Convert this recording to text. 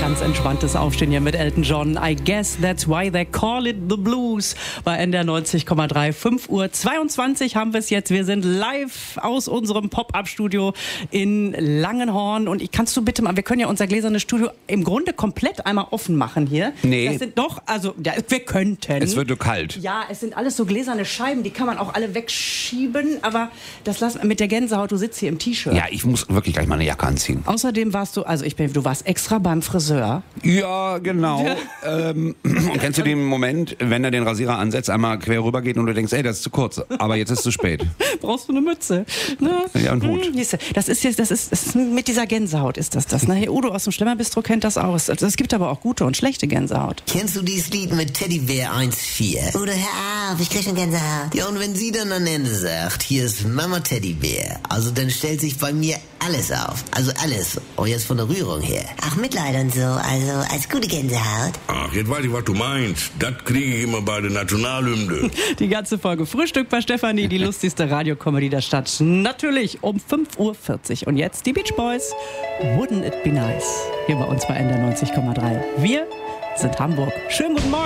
Ganz entspanntes Aufstehen hier mit Elton John. I guess that's why they call it the blues. Bei NDR 90,3, 5:22 Uhr haben wir es jetzt. Wir sind live aus unserem Pop-Up-Studio in Langenhorn. Und kannst du bitte mal, wir können ja unser gläsernes Studio im Grunde komplett einmal offen machen hier. Nee. Das sind doch, also, ja, wir könnten. Es wird nur kalt. Ja, es sind alles so gläserne Scheiben, die kann man auch alle wegschieben. Aber das lassen wir mit der Gänsehaut, du sitzt hier im T-Shirt. Ja, ich muss wirklich gleich mal eine Jacke anziehen. Außerdem warst du, du warst extra beim Friseur. Ja, genau. Und kennst du den Moment, wenn er den Rasierer ansetzt, einmal quer rüber geht und du denkst, ey, das ist zu kurz, aber jetzt ist es zu spät. Brauchst du eine Mütze? Ne? Ja, einen Hut. Das ist mit dieser Gänsehaut ist das. Ne? Hier, Udo aus dem Schlemmerbistro kennt das auch. Es gibt aber auch gute und schlechte Gänsehaut. Kennst du dieses Lied mit Teddybär 1,4? Oder hör auf, ich krieg schon Gänsehaut. Ja, und wenn sie dann am Ende sagt, hier ist Mama Teddybär, also dann stellt sich bei mir alles auf. Also alles. Und jetzt von der Rührung her. Auch Mitleid und so, also als gute Gänsehaut. Ach, jetzt weiß ich, was du meinst. Das kriege ich immer bei der Nationalhymne. Die ganze Folge Frühstück bei Stefanie, die lustigste Radiokomödie der Stadt. Natürlich um 5:40 Uhr. Und jetzt die Beach Boys. Wouldn't it be nice? Hier bei uns bei NDR 90,3. Wir sind Hamburg. Schönen guten Morgen.